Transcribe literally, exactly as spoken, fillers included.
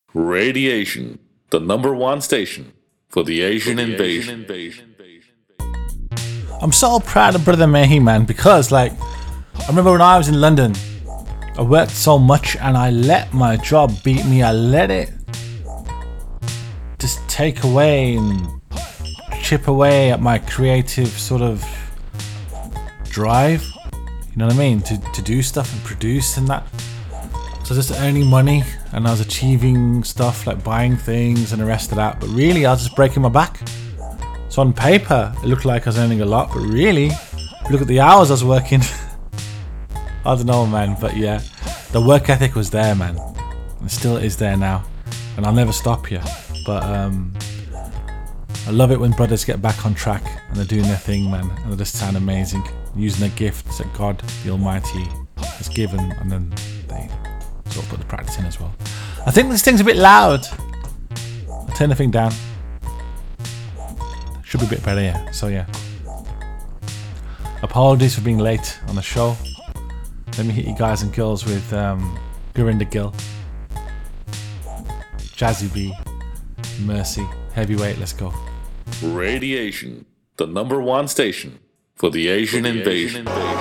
Radiation, the number one station for the Asian for the invasion. Asian invasion. I'm so proud of Brother Mehi, man, because, like, I remember when I was in London, I worked so much and I let my job beat me. I let it just take away and chip away at my creative sort of drive. You know what I mean? To, to do stuff and produce and that. So just earning money, and I was achieving stuff like buying things and the rest of that, but really I was just breaking my back. So on paper it looked like I was earning a lot, but really look at the hours I was working. I don't know, man, but yeah, the work ethic was there, man, and it still is there now, and I'll never stop here. But um I love it when brothers get back on track and they're doing their thing, man, and they just sound amazing, using the gifts that God the Almighty has given, and then they sort of put the practice in as well. I think this thing's a bit loud. I'll turn the thing down. Should be a bit better, yeah. So yeah. Apologies for being late on the show. Let me hit you guys and girls with um, Gurinder Gill, Jazzy B, Mercy, Heavyweight. Let's go. Radiation, the number one station for the Asian, for the invasion. Asian invasion.